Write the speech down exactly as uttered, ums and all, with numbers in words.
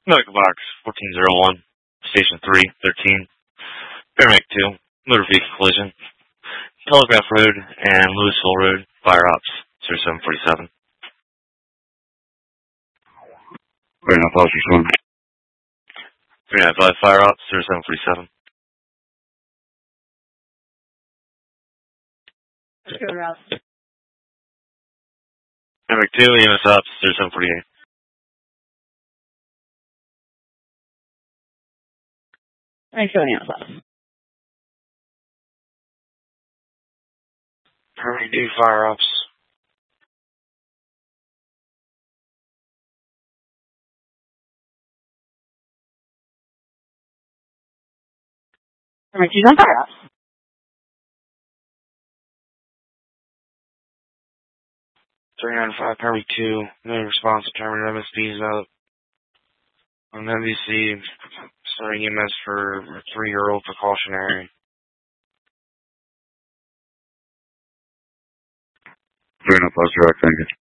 Medical Box fourteen oh one, Station three thirteen, Paramedic two, Motor Vehicle Collision, Telegraph Road, and Louisville Road, Fire Ops zero seven forty-seven. Right now, Foster Swim. three ninety-five, Fire Ops zero seven forty-seven. Let's go route. Paramedic two, E M S Ops zero seven forty-eight. Thanks for the answer. Paramedic two, Fire Ops. Alright, she's on fire ups. three ninety-five, Paramedic two, no response determined, M S B's out. On M V C, starting E M S for three-year-old precautionary. Right now, Foster Rock, thank you.